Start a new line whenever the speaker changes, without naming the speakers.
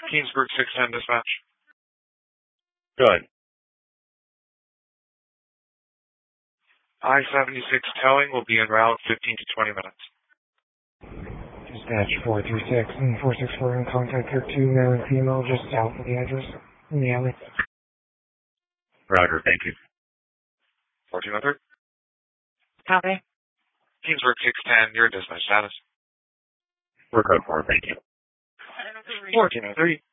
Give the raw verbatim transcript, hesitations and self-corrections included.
Keensburg six ten dispatch.
Good.
I seventy-six towing will be en route fifteen to twenty minutes.
Dispatch four three six and four six four in contact here, two male and female just south of the address in the alley.
Roger, thank you.
fourteen oh three.
Copy.
Keensburg six ten, your dispatch status.
We're good for it, thank you.
fourteen oh three.